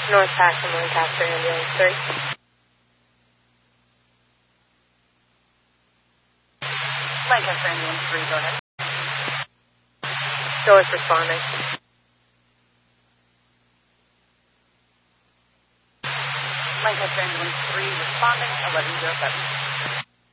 North Passing, Lancaster, Ambulance 3. Lancaster, Ambulance 3, go ahead. Doors responding. Lancaster, Ambulance 3, responding, 1107.